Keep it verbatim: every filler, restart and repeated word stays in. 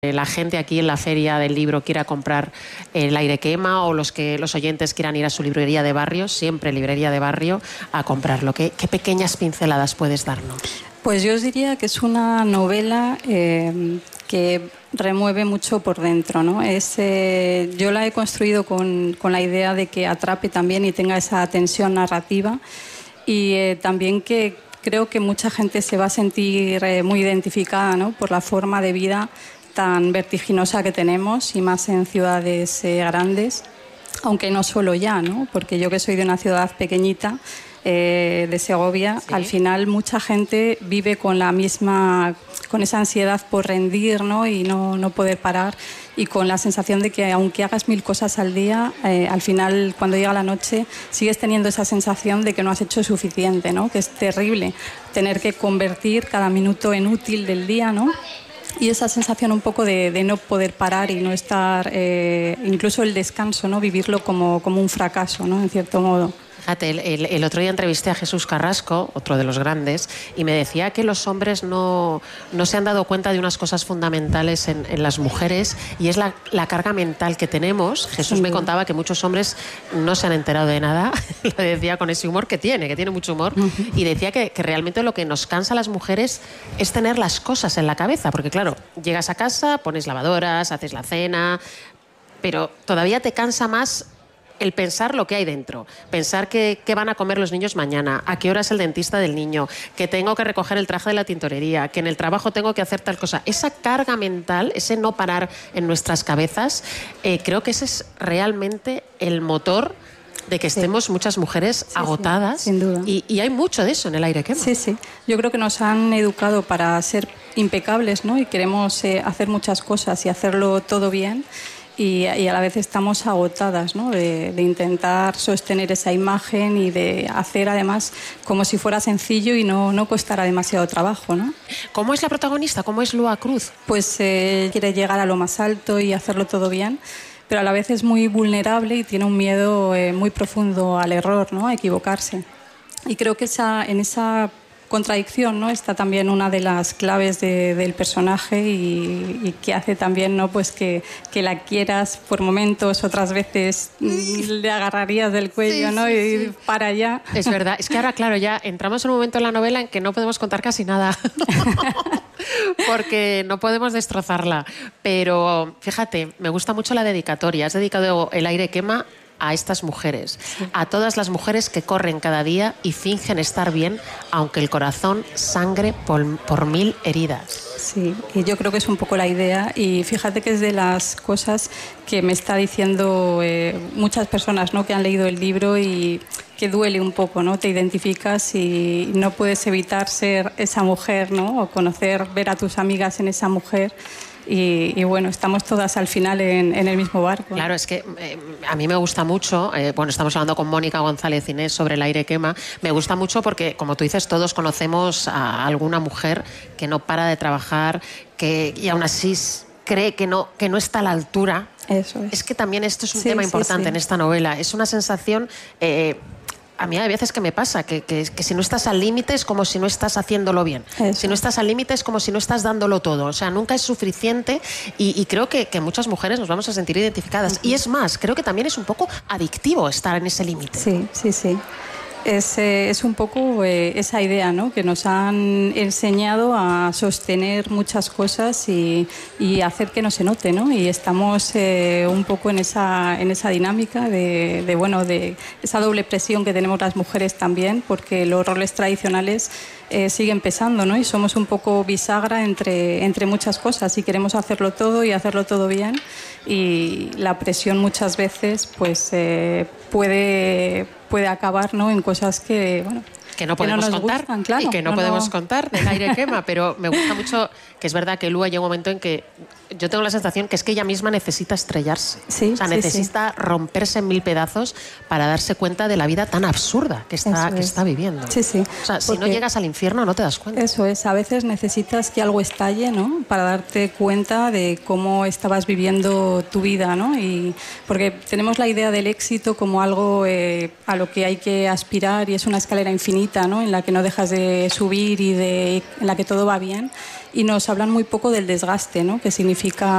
la gente aquí en la feria del libro quiera comprar el Aire Quema, o los que los oyentes quieran ir a su librería de barrio, siempre librería de barrio, a comprarlo. ¿Qué, qué pequeñas pinceladas puedes darnos? Pues yo os diría que es una novela eh, que remueve mucho por dentro, ¿no? Es, eh, yo la he construido con, con la idea de que atrape también y tenga esa tensión narrativa, y eh, también que creo que mucha gente se va a sentir eh, muy identificada, ¿no?, por la forma de vida tan vertiginosa que tenemos, y más en ciudades eh, grandes, aunque no solo ya, ¿no?, porque yo que soy de una ciudad pequeñita, eh, de Segovia, ¿sí?, al final mucha gente vive con la misma, con esa ansiedad por rendir, ¿no?, y no, no poder parar, y con la sensación de que aunque hagas mil cosas al día, eh, al final cuando llega la noche sigues teniendo esa sensación de que no has hecho suficiente, ¿no?, que es terrible tener que convertir cada minuto en útil del día, ¿no?, y esa sensación un poco de, de no poder parar y no estar, eh, incluso el descanso, ¿no?, vivirlo como, como un fracaso, ¿no?, en cierto modo. Fíjate, el, el, el otro día entrevisté a Jesús Carrasco, otro de los grandes, y me decía que los hombres no, no se han dado cuenta de unas cosas fundamentales en, en las mujeres, y es la, la carga mental que tenemos. Jesús sí. me contaba que muchos hombres no se han enterado de nada, lo decía con ese humor que tiene, que tiene mucho humor, uh-huh. y decía que, que realmente lo que nos cansa a las mujeres es tener las cosas en la cabeza, porque claro, llegas a casa, pones lavadoras, haces la cena, pero todavía te cansa más el pensar lo que hay dentro, pensar qué van a comer los niños mañana, a qué hora es el dentista del niño, que tengo que recoger el traje de la tintorería, que en el trabajo tengo que hacer tal cosa. Esa carga mental, ese no parar en nuestras cabezas, eh, creo que ese es realmente el motor de que estemos sí. muchas mujeres sí, agotadas, sí, sin duda. Y, y hay mucho de eso en el Aire Quema. Sí, sí. Yo creo que nos han educado para ser impecables, ¿no? Y queremos eh, hacer muchas cosas y hacerlo todo bien. Y, y a la vez estamos agotadas, ¿no?, de, de intentar sostener esa imagen y de hacer además como si fuera sencillo y no, no costara demasiado trabajo, ¿no? ¿Cómo es la protagonista? ¿Cómo es Lua Cruz? Pues eh, quiere llegar a lo más alto y hacerlo todo bien, pero a la vez es muy vulnerable y tiene un miedo eh, muy profundo al error, ¿no?, a equivocarse. Y creo que esa, en esa contradicción, ¿no?, está también una de las claves de, del personaje, y, y que hace también, ¿no?, pues que, que la quieras por momentos, otras veces le agarrarías del cuello, sí, ¿no?, sí, y sí. para allá. Es verdad, es que ahora, claro, ya entramos en un momento en la novela en que no podemos contar casi nada porque no podemos destrozarla, pero fíjate, me gusta mucho la dedicatoria. Has dedicado el Aire Quema a estas mujeres, sí. a todas las mujeres que corren cada día y fingen estar bien, aunque el corazón sangre por, por mil heridas. Sí, y yo creo que es un poco la idea, y fíjate que es de las cosas que me está diciendo eh, muchas personas, ¿no?, que han leído el libro y que duele un poco, ¿no? Te identificas y no puedes evitar ser esa mujer, ¿no?, o conocer, ver a tus amigas en esa mujer. Y, y bueno, estamos todas al final en, en el mismo barco. Claro, es que eh, a mí me gusta mucho, eh, bueno, estamos hablando con Mónica González Inés sobre el Aire Quema, me gusta mucho porque, como tú dices, todos conocemos a alguna mujer que no para de trabajar, que y aún así cree que no, que no está a la altura. Eso es. Es que también esto es un sí, tema sí, importante sí. en esta novela, es una sensación... Eh, a mí hay veces que me pasa, que, que, que si no estás al límite es como si no estás haciéndolo bien. Eso. Si no estás al límite es como si no estás dándolo todo. O sea, nunca es suficiente, y, y creo que, que muchas mujeres nos vamos a sentir identificadas. Uh-huh. Y es más, creo que también es un poco adictivo estar en ese límite. Sí, sí, sí. Es, eh, es un poco eh, esa idea, ¿no?, que nos han enseñado a sostener muchas cosas y, y hacer que no se note, ¿no? Y estamos eh, un poco en esa, en esa dinámica de, de, bueno, de esa doble presión que tenemos las mujeres también, porque los roles tradicionales eh, siguen pesando, ¿no? Y somos un poco bisagra entre, entre muchas cosas y queremos hacerlo todo y hacerlo todo bien, y la presión muchas veces pues eh, puede... puede acabar, ¿no?, en cosas que, bueno, que no podemos que no contar gustan, claro, y que no, no podemos no... contar del Aire Quema, pero me gusta mucho que es verdad que Lua llega un momento en que yo tengo la sensación que es que ella misma necesita estrellarse, sí, o sea, sí, necesita sí. romperse en mil pedazos para darse cuenta de la vida tan absurda que está, que está viviendo. Sí, sí. O sea, si no llegas al infierno no te das cuenta. Eso es, a veces necesitas que algo estalle, ¿no?, para darte cuenta de cómo estabas viviendo tu vida, ¿no? Y porque tenemos la idea del éxito como algo eh, a lo que hay que aspirar y es una escalera infinita, bonita, ¿no? En la que no dejas de subir y de, en la que todo va bien. Y nos hablan muy poco del desgaste, ¿no? Que significa